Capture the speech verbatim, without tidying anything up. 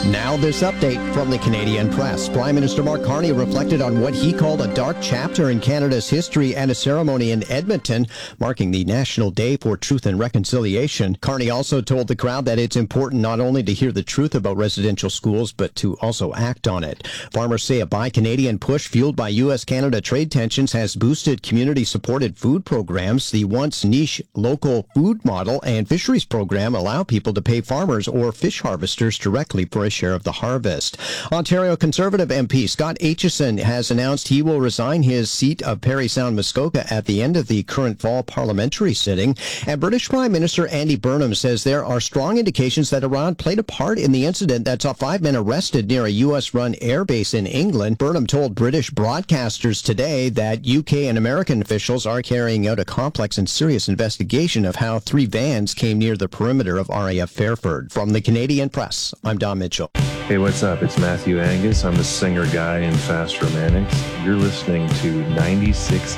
Now this update from the Canadian Press. Prime Minister Mark Carney reflected on what he called a dark chapter in Canada's history at a ceremony in Edmonton, marking the National Day for Truth and Reconciliation. Carney also told the crowd that it's important not only to hear the truth about residential schools, but to also act on it. Farmers say a Buy Canadian push fueled by U S Canada trade tensions has boosted community-supported food programs. The once niche local food model and fisheries program allow people to pay farmers or fish harvesters directly for a share of the harvest. Ontario Conservative M P Scott Aitchison has announced he will resign his seat of Parry Sound Muskoka at the end of the current fall parliamentary sitting. And British Prime Minister Andy Burnham says there are strong indications that Iran played a part in the incident that saw five men arrested near a U S-run airbase in England. Burnham told British broadcasters today that U K and American officials are carrying out a complex and serious investigation of how three vans came near the perimeter of R A F Fairford. From the Canadian Press, I'm Don Mitchell. Hey, what's up? It's Matthew Angus. I'm the singer guy in Fast Romantics. You're listening to ninety-six